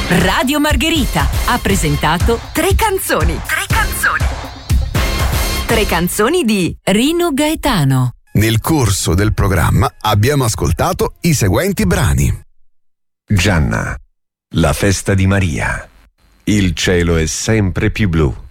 Radio Margherita ha presentato Tre canzoni. Tre canzoni di Rino Gaetano. Nel corso del programma abbiamo ascoltato i seguenti brani: Gianna, La festa di Maria, Il cielo è sempre più blu,